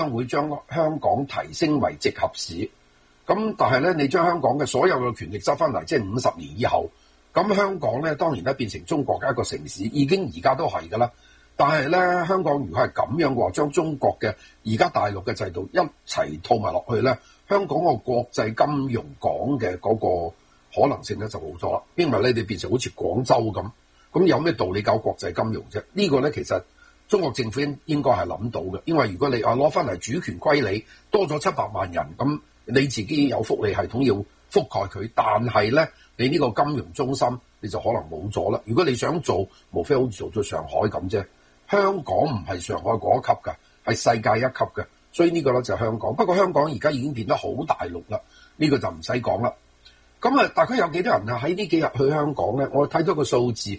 會將香港提升為直轄市。咁但係咧，你將香港嘅所有嘅權力執翻嚟，即係50年以後，咁香港咧當然咧變成中國嘅一個城市，已經而家都係㗎啦。但係咧，香港如果係咁樣嘅話，將中國嘅而家大陸嘅制度一齊套埋落去咧，香港個國際金融港嘅嗰個可能性咧就冇咗啦。因為你哋變成好似廣州咁有咩道理搞國際金融啫？呢個咧其實中國政府應該係諗到嘅，因為如果你攞翻嚟主權歸你，多咗700萬人，咁你自己有福利系統要覆蓋佢，但係咧你呢個金融中心你就可能冇咗啦。如果你想做，無非好似做咗上海咁啫。香港唔係上海嗰一級㗎，係世界一級嘅，所以呢個咧就係香港。不過香港而家已經變得好大陸啦，呢個就唔使講啦。咁啊，大概有幾多人啊喺呢幾日去香港咧？我睇到個數字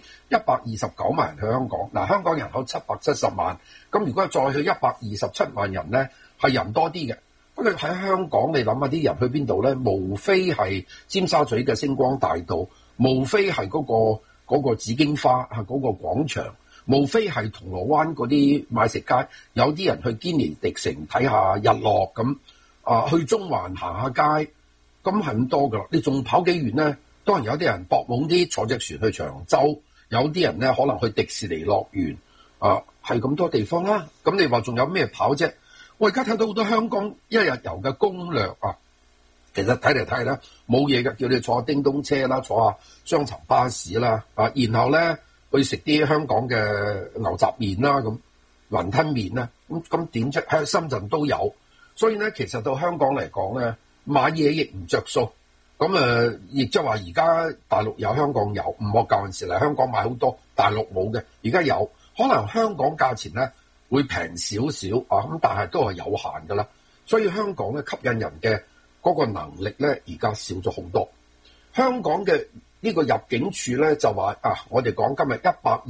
，129萬人去香港。嗱，香港人口770萬，咁如果再去127萬人咧，係人多啲嘅。不過喺香港，你諗下啲人去邊度咧？無非係尖沙咀嘅星光大道，無非係嗰個紫荊花嗰個廣場。無非係銅鑼灣嗰啲買食街，有啲人去堅尼地城睇下日落咁，去中環行下街，咁係咁多噶啦。你仲跑幾遠咧？當然有啲人搏懵啲坐隻船去長洲，有啲人咧可能去迪士尼樂園，係咁多地方啦。咁你話仲有咩跑啫？我而家睇到好多香港一日遊嘅攻略啊，其實睇嚟睇咧冇嘢嘅，叫你坐下叮咚車啦，坐下雙層巴士啦，然後咧，去食啲香港嘅牛雜麵啦，咁雲吞麵啦，咁點啫？喺深圳都有，所以咧其實到香港嚟講咧，買嘢亦唔着數。咁亦即係話而家大陸有，香港有，唔學舊陣時嚟香港買好多大陸冇嘅，而家有，可能香港價錢咧會平少少咁但係都係有限噶啦。所以香港咧吸引人嘅嗰個能力咧，而家少咗好多。香港嘅呢個入境處咧就話我哋講今日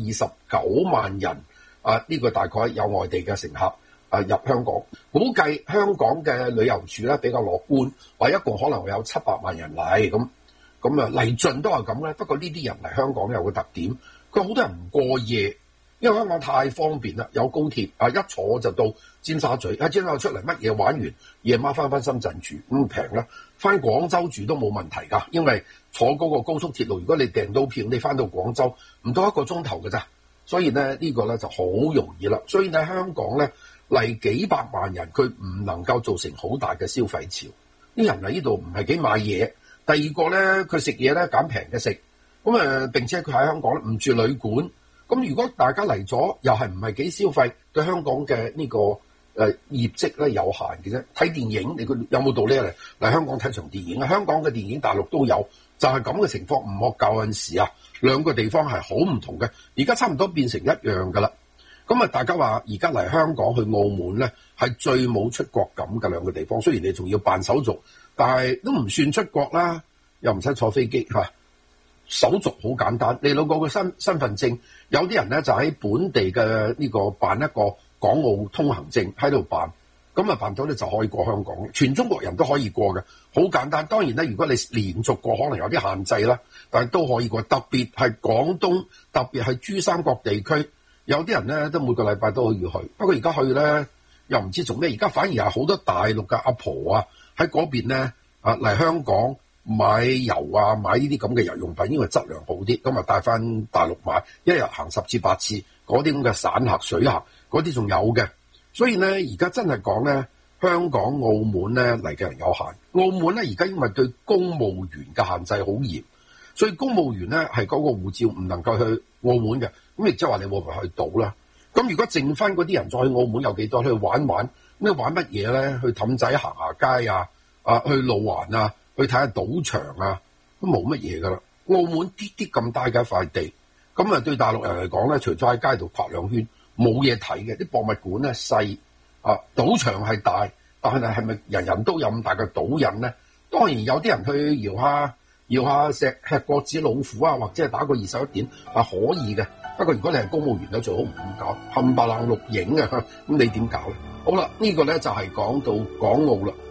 129萬人呢個大概有外地嘅乘客入香港，估計香港嘅旅遊處咧比較樂觀，話一共可能會有700萬人嚟咁嚟盡都係咁咧。不過呢啲人嚟香港有個特點，佢好多人唔過夜，因為香港太方便啦，有高鐵一坐就到尖沙咀，喺尖沙咀出嚟乜嘢玩完，夜晚翻深圳住咁平啦，翻廣州住都冇問題㗎，因為坐嗰個高速鐵路，如果你訂到票，你翻到廣州唔到1個鐘頭㗎咋，所以咧呢個咧就好容易啦。所以喺香港咧嚟幾百萬人，佢唔能夠造成好大嘅消費潮。啲人嚟呢度唔係幾買嘢，第二個咧佢食嘢咧揀平嘅食，並且佢喺香港唔住旅館。咁如果大家嚟咗又係唔係幾消費，對香港嘅呢個業績咧有限嘅啫。睇電影你有冇道理嚟香港睇場電影啊？香港嘅電影大陸都有，就係咁嘅情況。唔學舊陣時兩個地方係好唔同嘅，而家差唔多變成一樣噶啦。咁大家話而家嚟香港去澳門咧係最冇出國感嘅兩個地方。雖然你仲要辦手續，但係都唔算出國啦，又唔使坐飛機手續好簡單，你攞個身份證，有啲人咧就喺本地嘅呢個辦一個港澳通行證喺度辦，咁辦到咧就可以過香港，全中國人都可以過嘅，好簡單。當然咧，如果你連續過，可能有啲限制啦，但係都可以過。特別係廣東，特別係珠三角地區，有啲人咧都每個禮拜都可以去。不過而家去咧又唔知做咩，而家反而係好多大陸嘅阿婆喺嗰邊咧嚟香港買油買呢啲咁嘅日用品，因為質量好啲，咁帶翻大陸買，一日行10次8次，嗰啲咁嘅散客水客嗰啲仲有嘅。所以咧而家真係講咧，香港澳門咧嚟嘅人有限。澳門咧而家因為對公務員嘅限制好嚴，所以公務員咧係嗰個護照唔能夠去澳門嘅，咁亦即係話你會唔會去賭啦？咁如果剩翻嗰啲人再去澳門有幾多？去玩玩，咁玩乜嘢咧？去氹仔行下街去路環去睇下賭場都冇乜嘢噶啦。澳門啲咁大嘅一塊地，咁對大陸人嚟講咧，除咗喺街度拍兩圈，冇嘢睇嘅。啲博物館咧細，賭場係大，但係咪人人都有咁大嘅賭癮咧？當然有啲人去搖下吃角子老虎或者係打個21點可以嘅。不過如果你係公務員咧，最好唔咁搞，冚唪唥錄影咁你點搞咧？好啦，呢個咧就係講到港澳啦。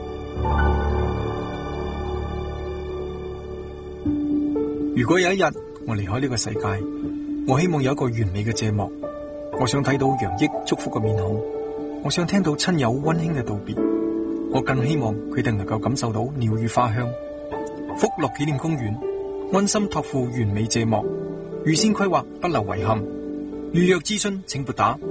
如果有一日我離開呢個世界，我希望有一個完美嘅謝幕。我想睇到洋溢祝福嘅面孔， 我想聽到親友溫馨嘅道別，我更希望佢哋能夠感受到鳥語花香。福樂紀念公園溫馨託付完美謝幕，預先規劃不留遺憾。預約諮詢請撥打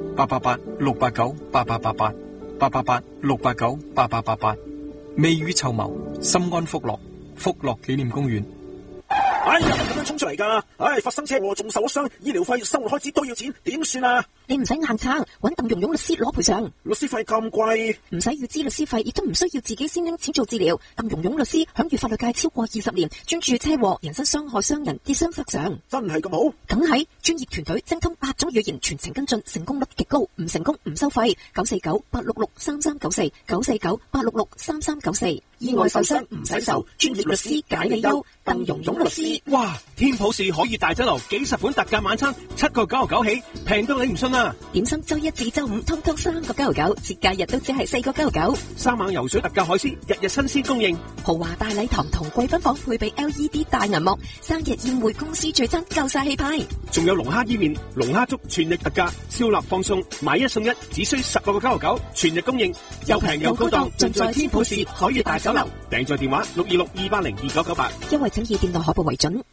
888-689-8888，888-689-8888。未雨綢繆，心安福樂。福樂紀念公園。 哎呀，咁樣衝出嚟噶！發生車禍仲受咗傷，醫療費、生活開支都要錢，點算啊？ 你唔使硬撐，搵鄧蓉蓉律師攞賠償。 律師費咁貴， 唔使預支律師費，亦都唔需要自己先拎錢做治療。鄧蓉蓉律師享譽法律界超過20年，專注車禍、人身傷害傷人、跌傷賠償。 真係咁好？ 梗係，專業團隊精通8種語言，全程跟進，成功率極高。唔成功唔收費。949-866-3394 949-866-3394。意外受傷唔使受，專業律師解你憂。鄧蓉蓉律師。 哇！天普士可悅大酒樓幾十款特價晚餐，7個999起，平到你唔信啊！ 點心周1至周5通通3個999，節假日都只係4個999。 3晚游水特價海鮮，日日新鮮供應。 豪華大禮堂同貴賓房配備 LED 大銀幕，生日宴會公司聚餐夠晒氣派。 仲有龍蝦伊麵、龍蝦粥全日特價，燒臘放送，買1送1，只需16個999，全日供應，又平又高檔，盡在天普士可悅大酒樓。訂座電話626-280-2998。 優惠請以店內可報為準。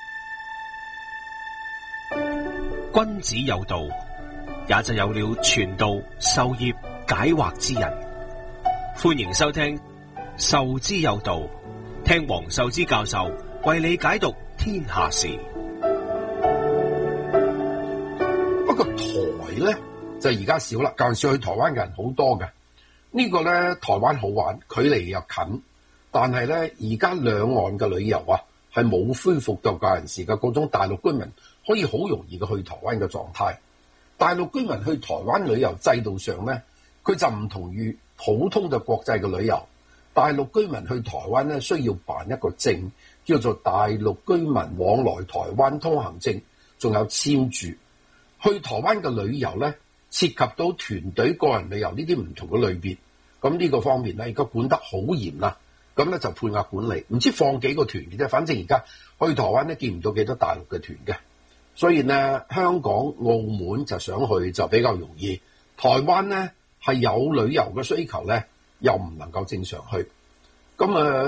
君子有道，也就有了傳道授業解惑之人。歡迎收聽授之有道，聽黃壽之教授為你解讀天下事。 不過台咧就而家少啦，舊時去台灣嘅人好多嘅。呢個咧台灣好玩，距離又近，但係咧而家兩岸嘅旅遊啊係冇恢復到舊陣時嘅嗰種大陸居民可以好容易嘅去台灣嘅狀態。大陸居民去台灣旅遊制度上咧，佢就唔同於普通嘅國際嘅旅遊。大陸居民去台灣咧需要辦一個證，叫做大陸居民往來台灣通行證，仲有簽注。去台灣嘅旅遊咧，涉及到團隊、個人旅遊呢啲唔同嘅類別。咁呢個方面咧，而家管得好嚴啦。咁咧就配額管理，唔知放幾個團嘅啫。反正而家去台灣咧見唔到幾多大陸嘅團嘅，所以咧香港、澳門就想去就比較容易。台灣咧係有旅遊嘅需求咧，又唔能夠正常去。咁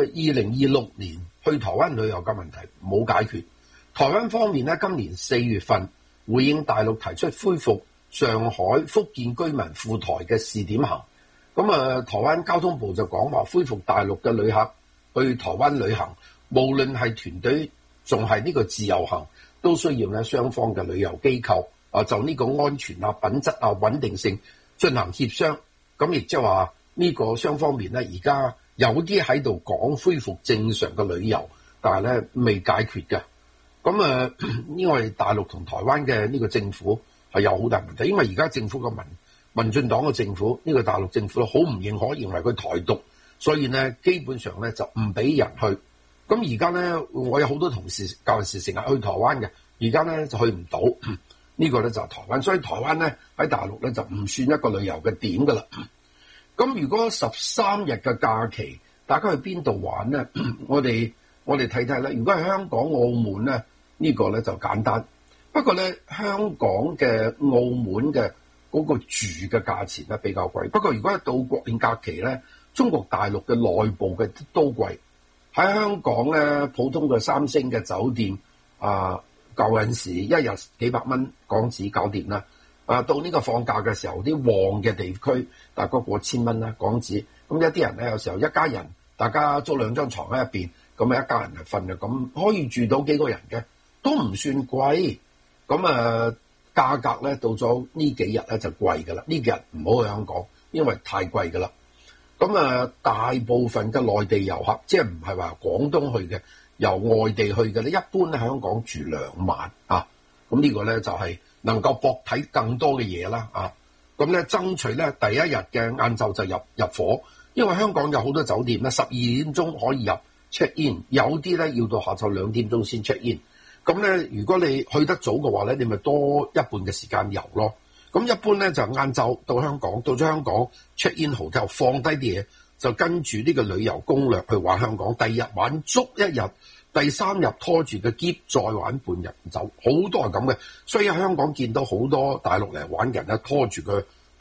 2026年去台灣旅遊嘅問題冇解決。台灣方面咧，今年4月份回應大陸提出恢復上海、福建居民赴台嘅試點行。咁台灣交通部就講話恢復大陸嘅旅客去台灣旅行，無論係團隊仲係呢個自由行，都需要咧雙方嘅旅遊機構就呢個安全啊、品質啊、穩定性進行協商。咁亦即係話呢個雙方面咧，而家有啲喺度講恢復正常嘅旅遊，但係咧未解決嘅。咁因為大陸同台灣嘅呢個政府係有好大問題，因為而家政府嘅民進黨嘅政府呢個大陸政府咧好唔認可，認為佢台獨，所以咧基本上咧就唔俾人去。咁而家咧我有好多同事舊陣時成日去台灣嘅，而家咧就去唔到。呢個咧就係台灣，所以台灣咧喺大陸咧就唔算一個旅遊嘅點噶啦。咁如果13日嘅假期，大家去邊度玩咧？我哋睇睇咧。如果係香港、澳門咧，呢個咧就簡單。不過咧，香港嘅、澳門嘅嗰個住嘅價錢咧比較貴。不過如果係到國慶假期咧，中國大陸嘅內部嘅都貴。喺香港咧，普通嘅3星嘅酒店舊陣時一日幾百蚊港紙搞掂啦。到呢個放假嘅時候，啲旺嘅地區大概過千蚊啦港紙。咁一啲人咧，有時候一家人大家租2張床喺入邊，咁一家人嚟瞓嘅，咁可以住到幾個人嘅，都唔算貴。咁價格咧到咗呢幾日咧就貴㗎啦。呢幾日唔好去香港，因為太貴㗎啦。咁大部分嘅內地遊客，即係唔係話廣東去嘅，由外地去嘅咧，一般咧喺香港住2晚啊。咁呢個咧就係能夠博睇更多嘅嘢啦啊。咁咧爭取咧第一日嘅晏晝就入伙，因為香港有好多酒店咧12點鐘可以入 check in， 有啲咧要到下晝2點鐘先 check in。咁咧如果你去得早嘅話咧，你咪多一半嘅時間遊咯。咁一般咧就晏晝到香港，到咗香港 check in hotel 放低啲嘢，就跟住呢個旅遊攻略去玩香港。第2日玩足1日，第3日拖住個篋再玩半日走，好多係咁嘅。所以喺香港見到好多大陸嚟玩嘅人咧，拖住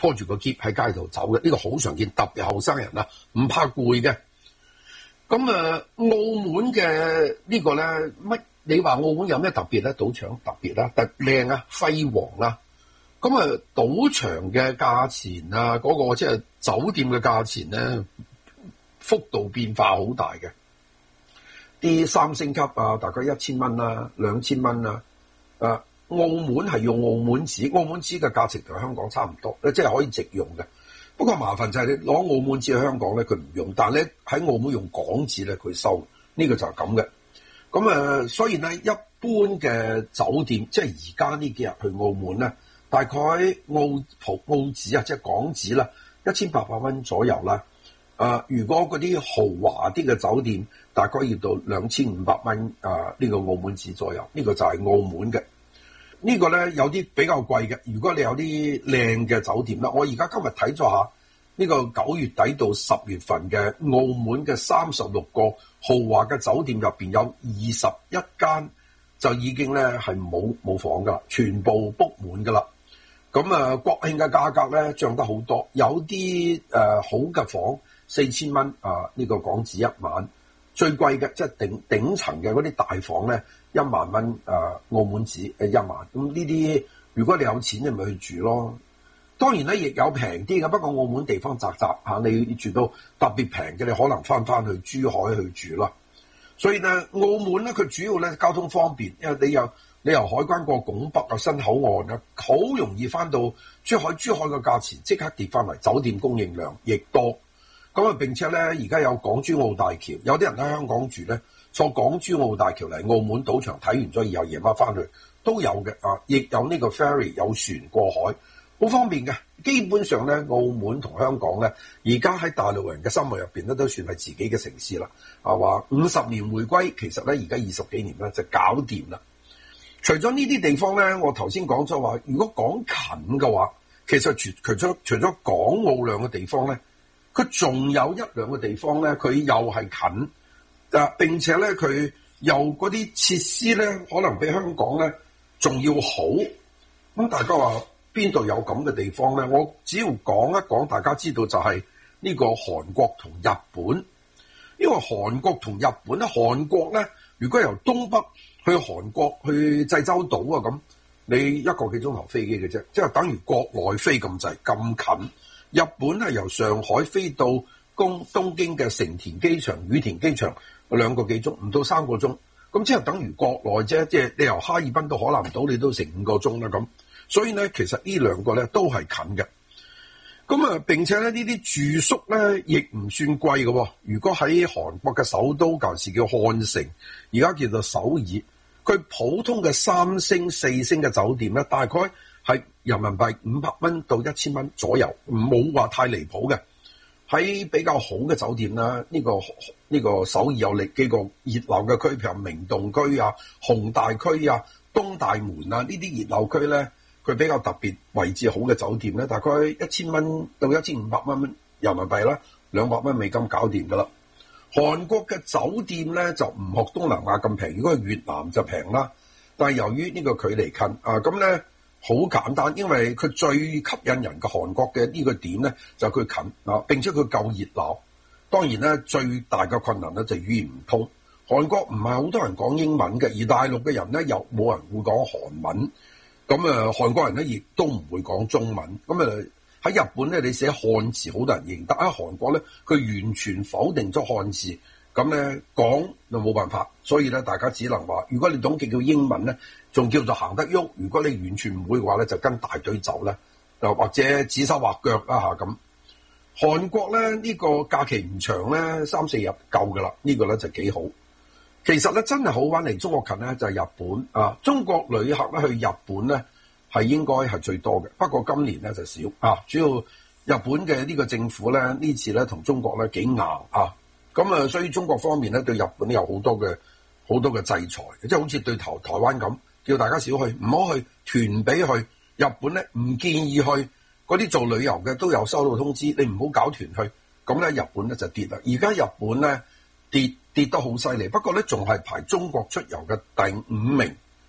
拖住個篋喺街度走嘅，呢個好常見，特別後生人啊，唔怕攰嘅。咁澳門嘅呢個咧乜？你話澳門有咩特別咧？賭場特別啦，特靚啊，輝煌啦。咁賭場嘅價錢啊，嗰個即係酒店嘅價錢咧，幅度變化好大嘅。啲3星級啊，大概1000蚊啦，2000蚊啦。澳門係用澳門紙，澳門紙嘅價錢同香港差唔多，即係可以直用嘅。不過麻煩就係你攞澳門紙去香港咧，佢唔用，但係咧喺澳門用港紙咧，佢收。呢個就係咁嘅。咁所以咧，一般嘅酒店，即係而家呢幾日去澳門咧，大概澳紙啊，即係港紙啦，1800蚊左右啦。如果嗰啲豪華啲嘅酒店，大概要到2500蚊呢個澳門紙左右。呢個就係澳門嘅。呢個咧有啲比較貴嘅。如果你有啲靚嘅酒店啦，我而家今日睇咗下呢個9月底到10月份嘅澳門嘅36個豪華嘅酒店入邊，有21間就已經咧係冇房噶啦，全部 book 滿噶啦。咁國慶嘅價格咧漲得好多，有啲好嘅房4000蚊呢個港紙一晚，最貴嘅即係頂層嘅嗰啲大房咧1萬蚊澳門紙一晚。咁呢啲如果你有錢，你咪去住咯。當然咧，亦有平啲嘅，不過澳門地方窄你住到特別平嘅，你可能翻去珠海去住啦。所以咧，澳門咧佢主要咧交通方便，因為你由海關過拱北啊新口岸啊，好容易翻到珠海。珠海嘅價錢即刻跌翻嚟，酒店供應量亦多。咁並且咧，而家有港珠澳大橋，有啲人喺香港住咧，坐港珠澳大橋嚟澳門賭場睇完咗，以後夜晚翻去都有嘅亦有呢個 ferry 有船過海。好方便嘅，基本上咧，澳門同香港咧，而家喺大陸人嘅心目入邊咧，都算係自己嘅城市啦。話50年回歸，其實咧而家20幾年咧就搞掂啦。除咗呢啲地方咧，我頭先講咗話，如果講近嘅話，其實除咗港澳兩個地方咧，佢仲有1、2個地方咧，佢又係近，並且咧佢又嗰啲設施咧，可能比香港咧仲要好。咁大家話邊度有咁嘅地方咧？我只要講一講，大家知道就係呢個韓國同日本。因為韓國同日本咧，韓國咧，如果由東北去韓國去濟州島啊咁，你1個幾鐘頭飛機嘅啫，即係等於國內飛咁滯咁近。日本係由上海飛到東京嘅成田機場、羽田機場2個幾鐘，唔到3個鐘，咁即係等於國內啫。即係你由哈爾濱到海南島，你都成5個鐘啦咁。所以咧，其實呢2個咧都係近嘅。咁並且咧呢啲住宿咧亦唔算貴嘅。如果喺韓國嘅首都舊時叫漢城，而家叫做首爾，佢普通嘅3星、4星嘅酒店咧，大概係人民幣500蚊到1000蚊左右，冇話太離譜嘅。喺比較好嘅酒店啦，呢個首爾有幾個熱鬧嘅區，譬如明洞區啊、弘大區啊、東大門啊，呢啲熱鬧區咧，佢比較特別位置好嘅酒店咧，大概1000蚊到1500蚊人民幣啦，200蚊美金搞掂噶啦。韓國嘅酒店咧就唔學東南亞咁平，如果係越南就平啦。但係由於呢個距離近咁咧好簡單，因為佢最吸引人嘅韓國嘅呢個點咧就佢近並且佢夠熱鬧。當然咧最大嘅困難咧就語言唔通，韓國唔係好多人講英文嘅，而大陸嘅人咧又冇人會講韓文。咁韓國人咧亦都唔會講中文。咁喺日本咧，你寫漢字好多人認得。喺韓國咧，佢完全否定咗漢字。咁咧講就冇辦法，所以咧大家只能話，如果你懂叫英文咧，仲叫做行得喐；如果你完全唔會嘅話咧，就跟大隊走咧，又或者指手畫腳啦嚇咁。韓國咧呢個假期唔長咧，3-4日夠噶啦，呢個咧就幾好。其實咧真係好玩嚟中國近咧就係日本中國旅客咧去日本咧係應該係最多嘅，不過今年咧就少主要日本嘅呢個政府咧呢次咧同中國咧幾硬咁所以中國方面咧對日本有好多嘅制裁，即係好似對台灣咁，叫大家少去，唔好去，團俾去。日本咧唔建議去，嗰啲做旅遊嘅都有收到通知，你唔好搞團去。咁咧日本咧就跌啦，而家日本咧跌得好犀利，不過咧仲係排中國出遊嘅第5名。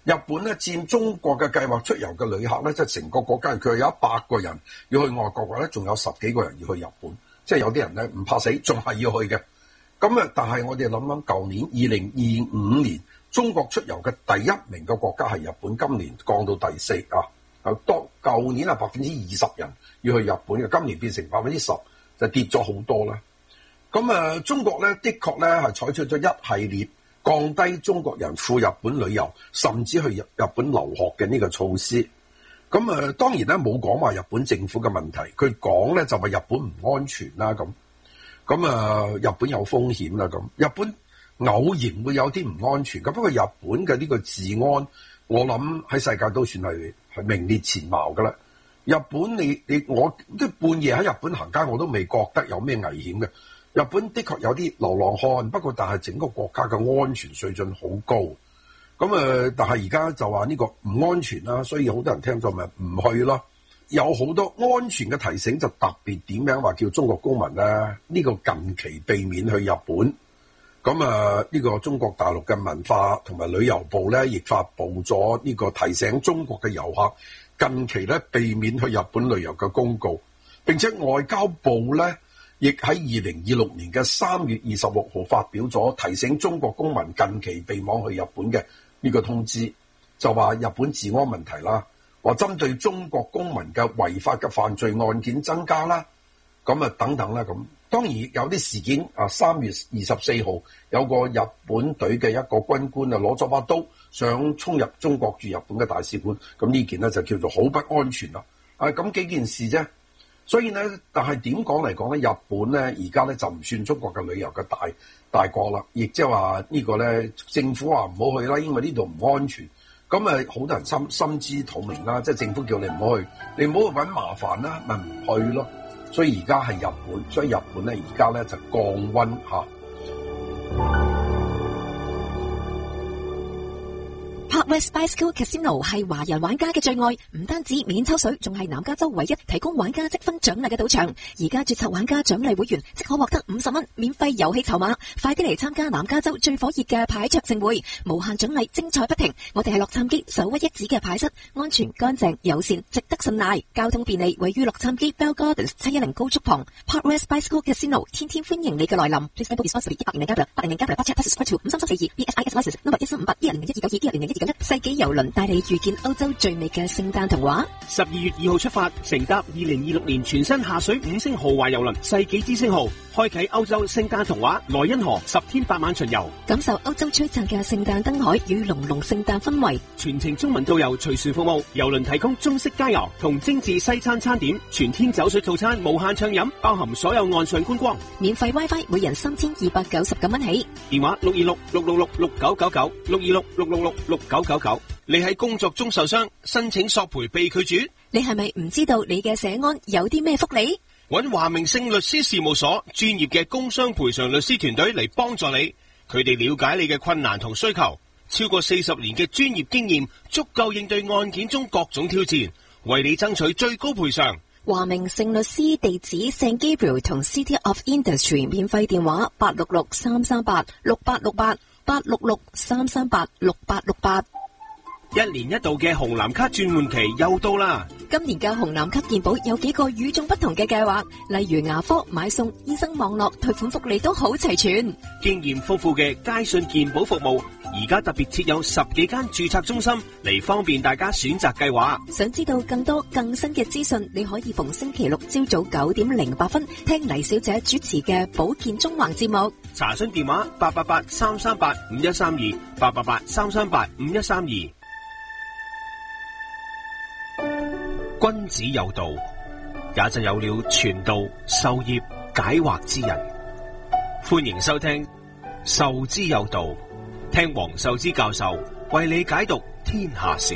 日本咧佔中國嘅計劃出遊嘅旅客咧，即係成個國家佢有100個人要去外國嘅咧，仲有10幾個人要去日本，即係有啲人咧唔怕死，仲係要去嘅。咁啊，但係我哋諗諗，舊年2025年中國出遊嘅第1名嘅國家係日本，今年降到第4啊。當舊年係20%人要去日本嘅，今年變成10%，就跌咗好多啦。咁啊，中國咧的確咧係採取咗一系列降低中國人赴日本旅遊，甚至去日本留學嘅呢個措施。咁啊，當然咧冇講話日本政府嘅問題，佢講咧就話日本唔安全啦咁。咁啊，日本有風險啦咁。日本偶然會有啲唔安全，咁不過日本嘅呢個治安，我諗喺世界都算係名列前茅噶啦。日本我即半夜喺日本行街，我都未覺得有咩危險嘅。日本的確有啲流浪漢，不過但係整個國家嘅安全水準好高。咁但係而家就話呢個唔安全啦，所以好多人聽咗咪唔去咯。有好多安全嘅提醒，就特別點樣話叫中國公民咧，呢個近期避免去日本。咁呢個中國大陸嘅文化同埋旅遊部咧，亦發布咗呢個提醒中國嘅遊客近期咧避免去日本旅遊嘅公告。並且外交部咧亦喺2026年嘅3月26號發表咗提醒中國公民近期避免去日本嘅呢個通知，就話日本治安問題啦，話針對中國公民嘅違法嘅犯罪案件增加啦，咁等等啦咁。當然有啲事件3月24號有個日本隊嘅一個軍官攞咗把刀想衝入中國駐日本嘅大使館，咁呢件呢就叫做好不安全啦。咁幾件事啫。所以呢，但係點講嚟講咧，日本咧而家咧就唔算中國嘅旅遊嘅大國啦，亦即係話呢個咧政府話唔好去啦，因為呢度唔安全。咁好多人心知肚明啦，即係政府叫你唔好去，你唔好去搵麻煩啦，咪唔去咯。所以而家係日本，所以日本咧而家咧就降溫嚇。 Park West Bicycle Casino 係華人玩家嘅最愛，唔單止免抽水，仲係南加州唯一提供玩家積分獎勵嘅賭場。而家註冊玩家獎勵會員即可獲得50蚊免費遊戲籌碼，快啲嚟參加南加州最火熱嘅牌桌盛會，無限獎勵精彩不停。我哋係洛杉磯首屈一指嘅牌室，安全乾淨友善，值得信賴，交通便利，位於洛杉磯 Bell Gardens 710高速旁。Park West Bicycle Casino 天天歡迎你嘅來臨。Please note responsibly 100+800+877+842 53342 BSIS license number 13581011292011191世紀郵輪帶你遇見歐洲最美嘅聖誕童話。 12月2號出發，乘搭2026年全新下水5星豪華郵輪世紀之星號，開啟歐洲聖誕童話萊茵河10天8晚巡遊， 感受歐洲璀璨嘅聖誕燈海與濃濃聖誕氛圍。 全程中文導遊隨船服務，郵輪提供中式佳肴同精緻西餐餐點，全天酒水套餐無限暢飲，包含所有岸上觀光， 免費 WiFi 每人3299蚊起。 電話626-666-6999，626-666-6999。你喺工作中受傷，申請索賠被拒絕， 你係咪唔知道你嘅社安有啲咩福利？ 搵華明勝律師事務所專業嘅工傷賠償律師團隊嚟幫助你，佢哋了解你嘅困難同需求，超過40年嘅專業經驗，足夠應對案件中各種挑戰，為你爭取最高賠償。 華明勝律師地址 St. Gabriel 同 City of Industry， 免費電話866-338-6868 866-338-6868。 一年一度嘅紅藍卡轉換期又到啦！ 今年嘅紅藍卡健保有幾個與眾不同嘅計劃，例如牙科、買餸、醫生網絡、退款福利都好齊全。 經驗豐富嘅佳信健保服務，而家特別設有10幾間註冊中心嚟方便大家選擇計劃。 想知道更多更新嘅資訊，你可以逢星期六朝早9點08分聽黎小姐主持嘅保健中環節目。 查詢電話888-338-5132 888-338-5132。君子有道，也就有了傳道授業解惑之人。歡迎收聽授之有道，聽黃壽之教授為你解讀天下事。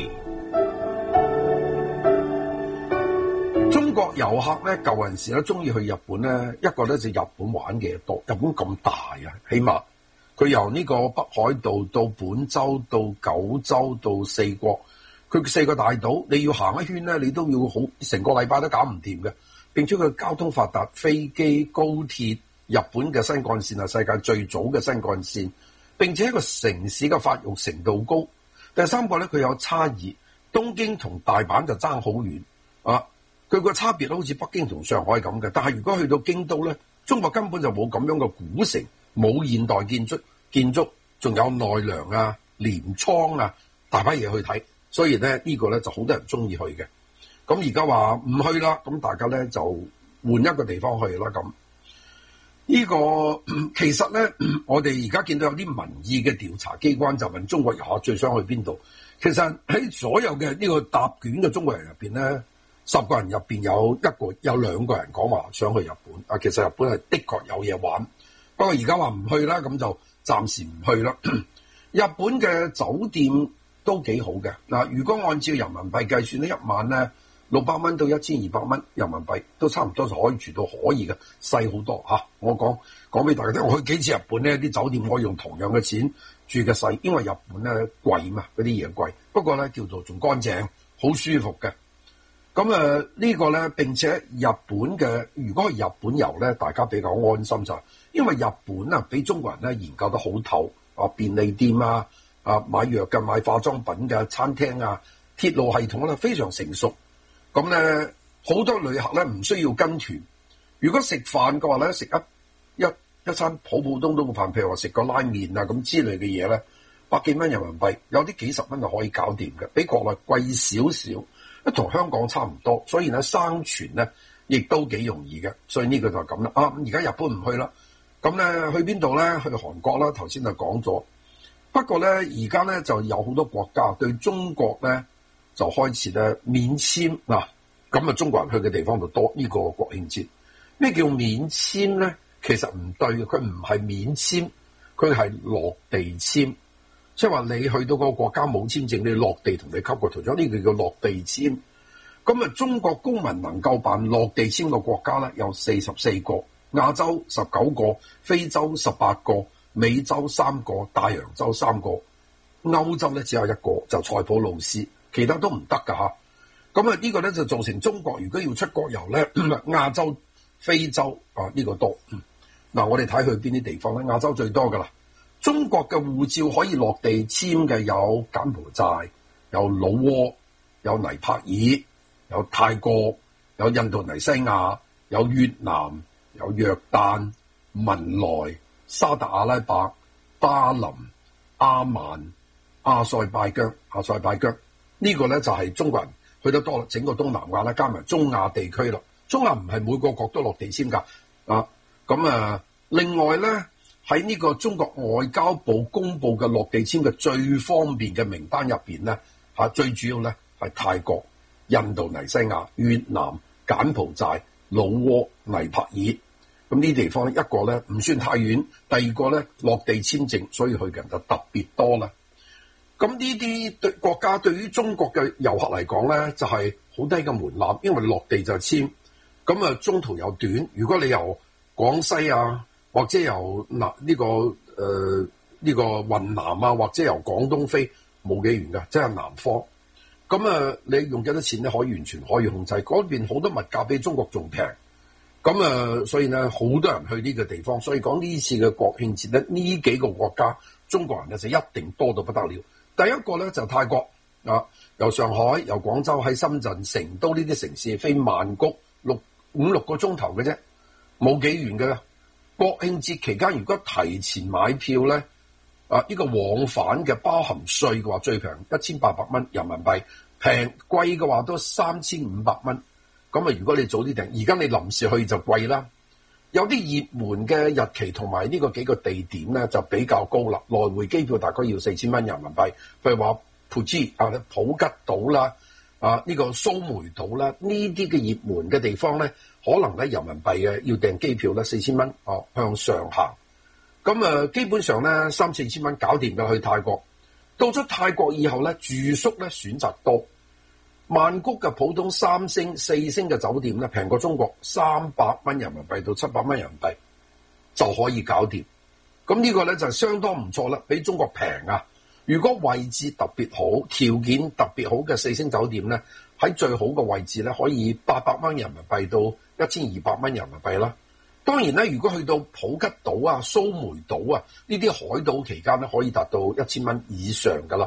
中國遊客咧，舊陣時咧中意去日本咧，一個咧就日本玩嘅多，日本咁大啊，起碼佢由呢個北海道到本州到九州到四國。佢4個大島，你要行一圈咧，你都要好成個禮拜都搞唔掂嘅。並且佢交通發達，飛機、高鐵，日本嘅新幹線係世界最早嘅新幹線。並且一個城市嘅發育程度高。 第三個咧，佢有差異，東京同大阪就爭好遠啊！佢個差別咧好似北京同上海咁嘅，但係如果去到京都咧，中國根本就冇咁樣嘅古城，冇現代建築，仲有奈良啊、鎌倉啊，大把嘢去睇，所以咧呢個咧就好多人中意去嘅。咁而家話唔去啦，咁大家咧就換一個地方去啦。咁呢個其實咧，我哋而家見到有啲民意嘅調查機關就問中國遊客最想去邊度。其實喺所有嘅呢個答卷嘅中國人入邊咧，10個人入邊有2個人講話想去日本。啊，其實日本係的確有嘢玩，不過而家話唔去啦，咁就暫時唔去啦。日本嘅酒店都幾好嘅嗱，如果按照人民幣計算呢，一晚咧600蚊到1200蚊人民幣都差唔多就可以住到可以嘅，細好多嚇。我講俾大家聽，我去幾次日本咧，啲酒店可以用同樣嘅錢住嘅細，因為日本咧貴嘛，嗰啲嘢貴。不過咧叫做仲乾淨，好舒服嘅。咁呢個咧，並且日本嘅如果去日本遊咧，大家比較安心就係，因為日本啊，俾中國人咧研究得好透啊，便利店啊、買藥嘅、買化妝品嘅、餐廳啊、鐵路系統咧非常成熟。咁咧好多旅客咧唔需要跟團。如果食飯嘅話咧，食一餐普通嘅飯，譬如話食個拉麵啊咁之類嘅嘢咧，100幾蚊人民幣，有啲幾十蚊就可以搞掂嘅，比國內貴少少，同香港差唔多，所以咧生存咧亦都幾容易嘅。所以呢個就係咁啦。而家日本唔去啦，咁咧去邊度咧？去韓國啦，頭先就講咗。不過咧而家咧就有好多國家對中國咧就開始咧免簽嗱，咁中國人去嘅地方就多。呢個國慶節咩叫免簽咧？其實唔對，佢唔係免簽，佢係落地簽，即係話你去到個國家冇簽證，你落地同你吸個圖章，呢個叫落地簽。咁中國公民能夠辦落地簽嘅國家咧有44個，亞洲19個，非洲18個，美洲3個，大洋洲3個，歐洲咧只有1個，就塞浦路斯，其他都唔得噶嚇。咁呢個咧就造成中國如果要出國遊咧，亞洲、非洲呢個多。嗱，我哋睇去邊啲地方咧？亞洲最多噶啦。中國嘅護照可以落地簽嘅有柬埔寨、有老撾、有尼泊爾、有泰國、有印度尼西亞、有越南、有約旦、文萊、沙特阿拉伯、巴林、阿曼、阿塞拜疆呢個咧就係中國人去得多啦。整個東南亞咧加埋中亞地區啦。中亞唔係每個國都落地簽噶另外咧喺呢個中國外交部公布嘅落地簽嘅最方便嘅名單入邊咧最主要咧係泰國、印度尼西亞、越南、柬埔寨、老撾、尼泊爾。咁呢啲地方一個咧唔算太遠，第二個咧落地簽證，所以去嘅人就特別多啦。咁呢啲國家對於中國嘅遊客嚟講咧就係好低嘅門檻，因為落地就簽，咁中途又短。如果你由廣西啊，或者由呢個雲南啊，或者由廣東飛，冇幾遠㗎，即係南方。咁你用幾多錢咧？可以完全可以控制。嗰邊好多物價比中國仲平。咁所以咧好多人去呢個地方。所以講呢次嘅國慶節咧，呢幾個國家中國人咧就一定多到不得了。第一個咧就泰國由上海、由廣州喺深圳、成都呢啲城市飛曼谷5-6個鐘頭嘅啫，冇幾遠嘅啦。國慶節期間如果提前買票咧，呢個往返嘅包含稅嘅話，最平1800蚊人民幣，平貴嘅話都3500蚊。咁如果你早啲訂，而家你臨時去就貴啦。有啲熱門嘅日期同埋呢個幾個地點咧就比較高啦，來回機票大概要4000蚊人民幣。譬如話普吉島啦，呢個蘇梅島啦，呢啲嘅熱門嘅地方咧，可能咧人民幣嘅要訂機票咧4000蚊向上行。咁基本上咧3-4千蚊搞掂嘅去泰國。到咗泰國以後咧，住宿咧選擇多。曼谷嘅普通3星、4星嘅酒店咧，平過中國300蚊人民幣到700蚊人民幣就可以搞掂。咁呢個咧就相當唔錯啦，比中國平啊！如果位置特別好、條件特別好嘅4星酒店咧，喺最好嘅位置咧，可以800蚊人民幣到1200蚊人民幣啦。當然咧，如果去到普吉島啊、蘇梅島啊呢啲海島期間咧，可以達到1000蚊以上噶啦。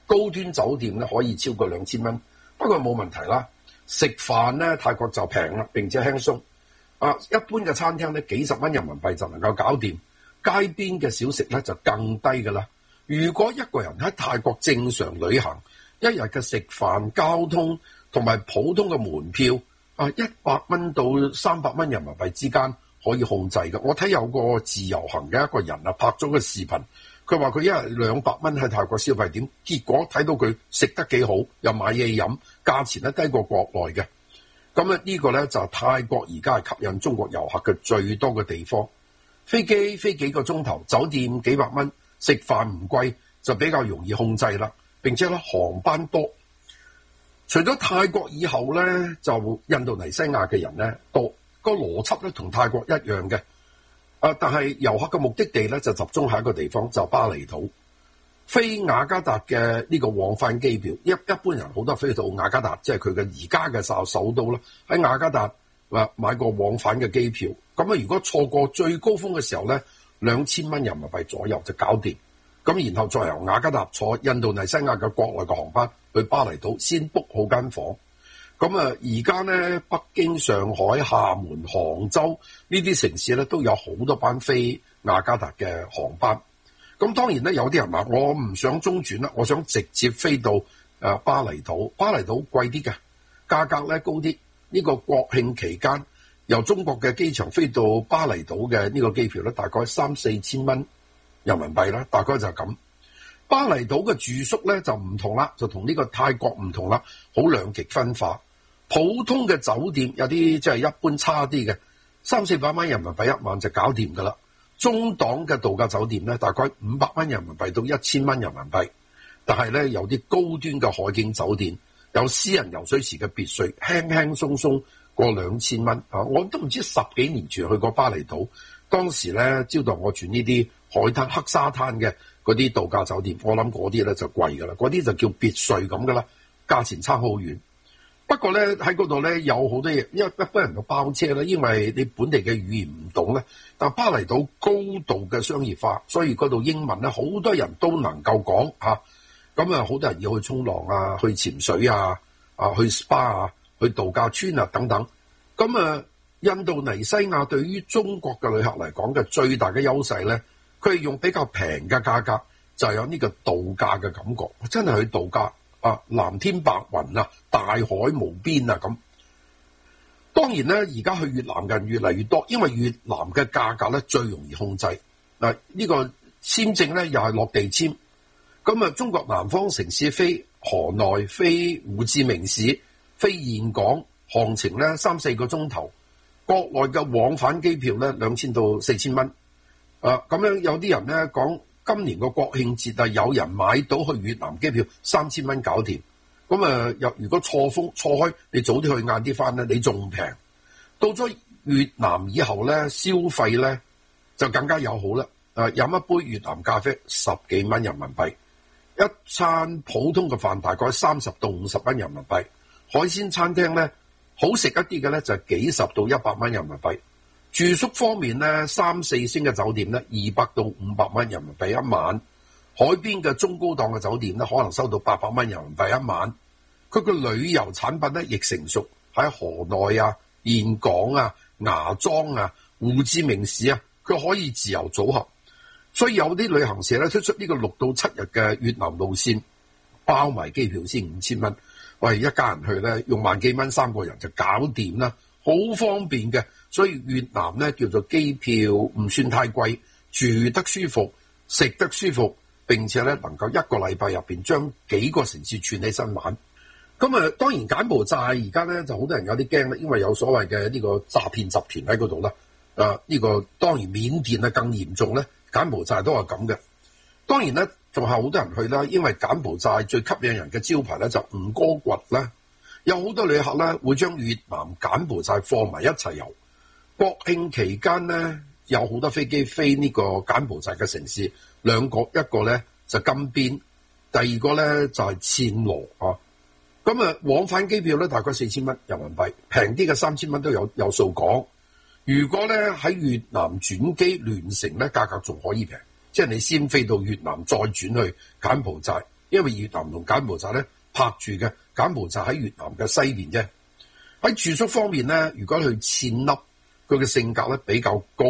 高端酒店咧可以超過2000蚊，不過冇問題啦。食飯咧泰國就平啦，並且輕鬆。一般嘅餐廳咧幾十蚊人民幣就能夠搞掂，街邊嘅小食咧就更低㗎啦。如果一個人喺泰國正常旅行，一日嘅食飯、交通同埋普通嘅門票，100蚊到300蚊人民幣之間可以控制嘅。我睇有個自由行嘅一個人拍咗個視頻，佢話佢一日200蚊喺泰國消費點，結果睇到佢食得幾好，又買嘢飲，價錢咧低過國內嘅。咁呢個咧就係泰國而家係吸引中國遊客嘅最多嘅地方。飛機飛幾個鐘頭，酒店幾百蚊，食飯唔貴，就比較容易控制啦。並且咧航班多，除咗泰國以後咧，就印度尼西亞嘅人咧多，個邏輯咧同泰國一樣嘅。但係遊客嘅目的地咧就集中喺一個地方，就巴厘島。飛雅加達嘅呢個往返機票，一般人好多飛到雅加達，即係佢嘅而家嘅首都啦。喺雅加達買個往返嘅機票，咁如果錯過最高峰嘅時候咧，2000蚊人民幣左右就搞掂。咁然後再由雅加達坐印度尼西亞嘅國內嘅航班去巴厘島，先 book 好間房。咁而家咧北京、上海、廈門、杭州呢啲城市咧都有好多班飛雅加達嘅航班。咁當然咧有啲人話我唔想中轉啦，我想直接飛到巴厘島。巴厘島貴啲嘅，價格咧高啲。呢個國慶期間由中國嘅機場飛到巴厘島嘅呢個機票咧，大概3-4千蚊人民幣啦，大概就係咁。巴厘島嘅住宿咧就唔同啦，就同呢個泰國唔同啦，好兩極分化。普通嘅酒店有啲即係一般差啲嘅，300-400蚊人民幣一晚就搞掂噶啦。中檔嘅度假酒店咧，大概500蚊人民幣到1000蚊人民幣。但係咧有啲高端嘅海景酒店，有私人游水池嘅別墅，輕輕鬆鬆過2000蚊。我都唔知10幾年前去過巴厘島，當時咧招待我住呢啲海灘黑沙灘嘅嗰啲度假酒店，我諗嗰啲咧就貴噶啦，嗰啲就叫別墅咁噶啦，價錢差好遠。不過咧喺嗰度咧有好多嘢，因為一般人都包車咧，因為你本地嘅語言唔懂咧。但巴厘島高度嘅商業化，所以嗰度英文咧好多人都能夠講嚇。咁好多人要去衝浪啊，去潛水啊，去 SPA 啊，去度假村啊等等。咁印度尼西亞對於中國嘅旅客嚟講嘅最大嘅優勢咧，佢係用比較平嘅價格，就有呢個度假嘅感覺，真係去度假藍天白雲啊，大海無邊啊咁。當然咧，而家去越南嘅人越嚟越多，因為越南嘅價格咧最容易控制。呢個簽證咧又係落地簽。咁中國南方城市飛河內、飛胡志明市、飛峴港，航程咧3-4個鐘頭。國內嘅往返機票咧2000到4000蚊。咁樣有啲人咧講，今年個國慶節有人買到去越南機票3000蚊搞掂。咁如果錯開，你早啲去晏啲翻咧，你仲平。到咗越南以後咧，消費咧就更加友好啦。飲一杯越南咖啡10幾蚊人民幣，一餐普通嘅飯大概30到50蚊人民幣。海鮮餐廳咧好食一啲嘅咧就幾十到100蚊人民幣。住宿方面咧3-4星嘅酒店咧200到500蚊人民幣一晚。海邊嘅中高檔嘅酒店咧，可能收到800蚊人民幣一晚。佢個旅遊產品咧亦成熟，喺河內啊、峴港啊、芽莊啊、胡志明市啊，佢可以自由組合。所以有啲旅行社咧推出呢個6到7日嘅越南路線，包埋機票先5000蚊。喂，一家人去咧用萬幾蚊3個人就搞掂啦，好方便嘅。所以越南咧叫做機票唔算太貴，住得舒服，食得舒服。並且咧能夠1個禮拜入邊將幾個城市串起身玩。咁當然柬埔寨而家咧就好多人有啲驚啦，因為有所謂嘅呢個詐騙集團喺嗰度啦。呢個當然緬甸啊更嚴重咧，柬埔寨都係咁嘅。當然咧仲係好多人去啦，因為柬埔寨最吸引人嘅招牌咧就吳哥窟啦。有好多旅客咧會將越南、柬埔寨放埋一齊遊。國慶期間咧有好多飛機飛呢個柬埔寨嘅城市。兩個，一個咧就金邊，第二個咧就係暹羅啊。咁往返機票咧大概4000蚊人民幣，平啲嘅3000蚊都有數講。如果咧喺越南轉機聯乘咧，價格仲可以平，即係你先飛到越南再轉去柬埔寨， 因為越南同柬埔寨咧拍住嘅，柬埔寨喺越南嘅西邊啫。喺住宿方面咧，如果去暹粒，佢嘅性價咧比較高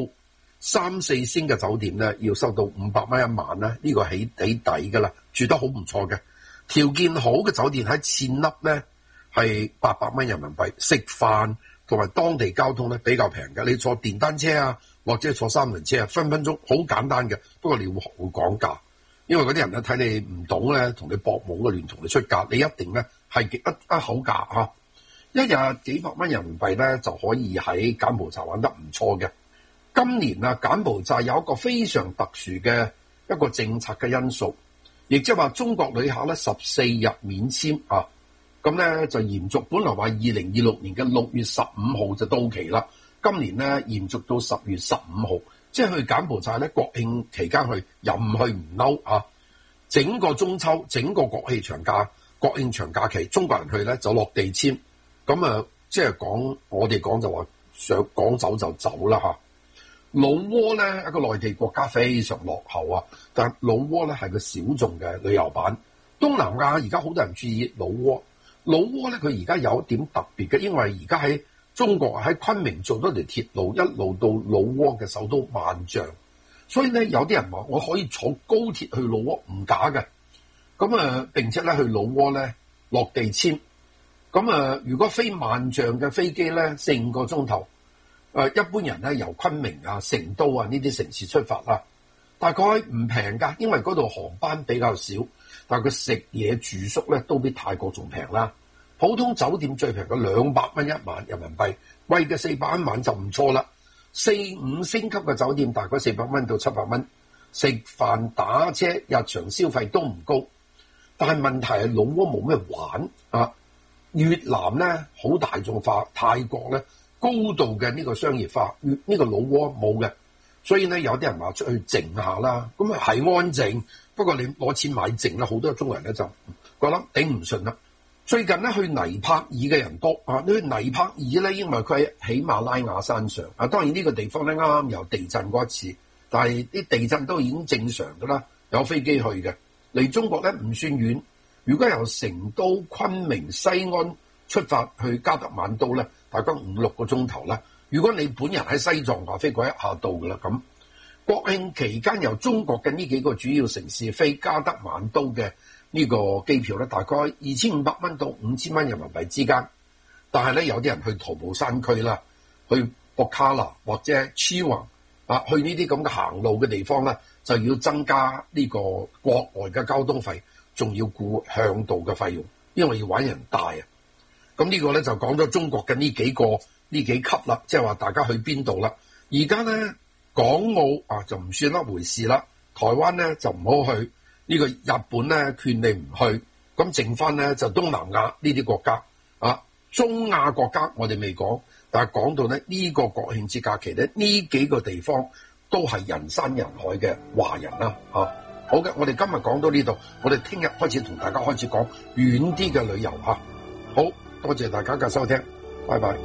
，3-4星嘅酒店咧要收到500蚊一晚啦，呢個起底㗎啦，住得好唔錯嘅。條件好嘅酒店喺暹粒咧係800蚊人民幣，食飯同埋當地交通咧比較平嘅。你坐電單車啊，或者坐3輪車啊，分分鐘好簡單嘅。不過你要學會講價，因為嗰啲人咧睇你唔懂咧，同你搏懵嘅亂同你出價，你一定咧係一口價嚇。一日幾百蚊人民幣咧就可以喺柬埔寨玩得唔錯嘅。今年啊，柬埔寨有一個非常特殊嘅一個政策嘅因素，亦即係話中國旅客咧14日免簽啊，咁咧就延續。本來話2026年嘅6月15號就到期啦，今年咧延續到10月15號，即係去柬埔寨咧國慶期間去，又唔去唔嬲啊！整個中秋、整個國慶長假期，中國人去咧就落地簽。咁啊，即係我哋講就話想講走就走啦嚇。老撾咧一個內地國家非常落後啊，但老撾咧係個小眾嘅旅遊版。東南亞而家好多人注意老撾，老撾咧佢而家有一點特別嘅，因為而家喺中國喺昆明做咗條鐵路，一路到老撾嘅首都萬象，所以咧有啲人話我可以坐高鐵去老撾，唔假嘅。咁啊並且咧去老撾咧落地簽。咁啊，如果飛萬象嘅飛機咧，4-5個鐘頭，一般人咧由昆明啊、成都啊呢啲城市出發啦，大概唔平㗎，因為嗰度航班比較少，但係佢食嘢住宿咧都比泰國仲平啦。普通酒店最平嘅200蚊一晚人民幣，貴嘅400蚊晚就唔錯啦。4-5星級嘅酒店大概400蚊到700蚊，食飯打車日常消費都唔高，但係問題係老撾冇咩玩啊。越南咧好大眾化，泰國咧高度嘅呢個商業化，呢個老撾冇嘅，所以咧有啲人話出去靜下啦，咁啊係安靜，不過你攞錢買靜啦，好多中國人咧就覺得頂唔順啦。最近咧去尼泊爾嘅人多啊，你去尼泊爾咧，因為佢喺喜馬拉雅山上啊，當然呢個地方咧啱啱有地震過一次，但係啲地震都已經正常噶啦，有飛機去嘅，離中國咧唔算遠。如果由成都、昆明、西安出發去加德滿都咧，大概5-6個鐘頭啦。如果你本人喺西藏話飛過一下到噶啦。咁國慶期間由中國嘅呢幾個主要城市飛加德滿都嘅呢個機票咧，大概2500蚊到5000蚊人民幣之間。但係咧有啲人去徒步山區啦，去博卡拉或者超橫啊，去呢啲咁嘅行路嘅地方咧，就要增加呢個國外嘅交通費。仲要顧向導嘅費用，因為要揾人帶啊。咁呢個咧就講咗中國嘅呢幾級啦，即係話大家去邊度啦。而家咧港澳啊就唔算一回事啦，台灣咧就唔好去，呢個日本咧勸你唔去，咁剩翻咧就東南亞呢啲國家啊，中亞國家我哋未講，但係講到咧呢個國慶節假期咧呢幾個地方都係人山人海嘅華人啦啊。好嘅，我哋今日講到呢度，我哋聽日開始同大家開始講遠啲嘅旅遊嚇。好多謝大家嘅收聽，拜拜。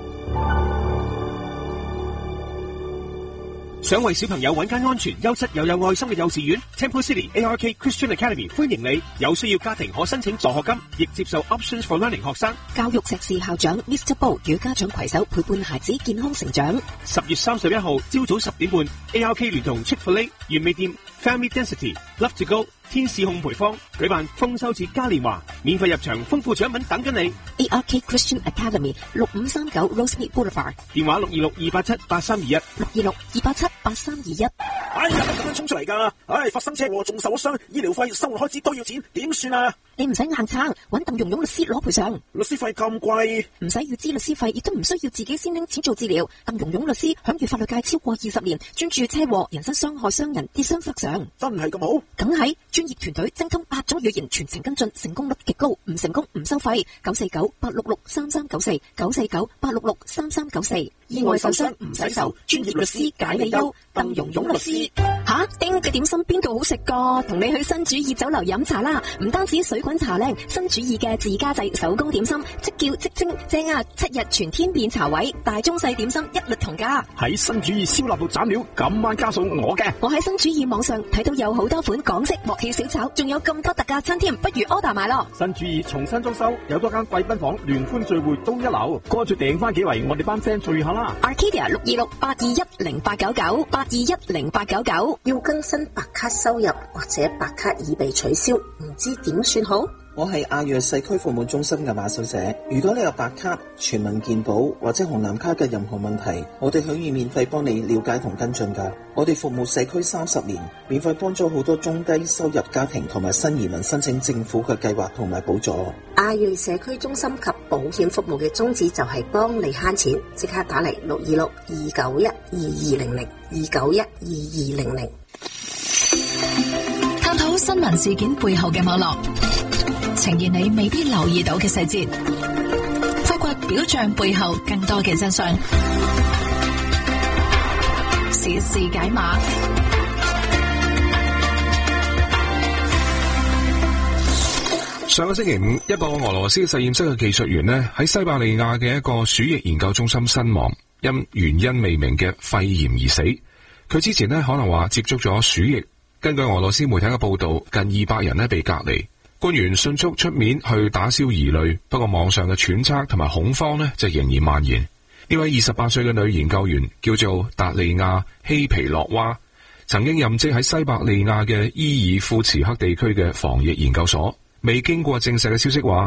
想為小朋友揾間安全、優質又有愛心嘅幼稚園 Temple City ARK Christian Academy 歡迎你，有需要家庭可申請助學金，亦接受 Options for Learning 學生。 教育碩士校長 Mr. Bo 與家長攜手陪伴孩子健康成長。 10月31號朝早10點半 ，ARK 聯同 Chick-fil-A 原味店 Family Density Love to Go 天使烘焙坊舉辦豐收節嘉年華，免費入場，豐富獎品等緊你。 ARK Christian Academy 6539 Rosemead Boulevard， 電話626-287-8321 626-287-8321。 哎呀，咁樣衝出嚟㗎！唉，發生車禍仲受咗傷，醫療費、生活開支都要錢，點算啊？ 你唔使硬撐，揾鄧蓉蓉律師攞賠償。 律師費咁貴， 唔使預支律師費，亦都唔需要自己先拎錢做治療。鄧蓉蓉律師享譽法律界超過20年，專注車禍、人身傷害、傷人、跌傷賠償。 真係咁好？ 梗係，專業團隊精通8種語言，全程跟進，成功率極高，唔成功唔收費。949-866-3394 949-866-3394。 意外受傷唔使愁，專業律師解你憂，鄧蓉蓉律師。吓，丁嘅點心邊度好食噶？同你去新主義酒樓飲茶啦！唔單止水滾茶靚，新主義嘅自家製手工點心，即叫即蒸，正啊！7日全天變茶位，大中細點心一律同價。 喺新主義燒臘度斬料，今晚加數我嘅。 我喺新主義網上睇到有好多款港式鑊氣小炒，仲有咁多特價餐添，不如 order 埋咯。 新主義重新裝修，有多間貴賓房、聯歡聚會都一流，乾脆訂翻幾圍，我哋班 friend 聚下啦。 Arcadia 626-821-0899 821-0899。 要更新白卡收入或者白卡已被取消，唔知點算好？ 我係亞約社區服務中心嘅馬小姐。如果你有白卡、全民健保或者紅藍卡嘅任何問題，我哋可以免費幫你了解同跟進㗎。我哋服務社區30年，免費幫咗好多中低收入家庭同埋新移民申請政府嘅計劃同埋補助。 亞瑞社區中心及保險服務嘅宗旨就係幫你慳錢，即刻打嚟626-291-2200 291-2200。 探討新聞事件背後嘅網絡，呈現你未必留意到嘅細節，發掘表象背後更多嘅真相。時事解碼。 上個星期五，一個俄羅斯實驗室嘅技術員呢，喺西伯利亞嘅一個鼠疫研究中心身亡，因原因未明嘅肺炎而死。佢之前呢可能話接觸咗鼠疫。根據俄羅斯媒體嘅報道，近200人呢被隔離。官員迅速出面去打消疑慮，不過網上嘅揣測同埋恐慌呢就仍然蔓延。呢位28歲嘅女研究員叫做達利亞希皮洛娃，曾經任職喺西伯利亞嘅伊爾庫茨克地區嘅防疫研究所。未經過證實嘅消息話，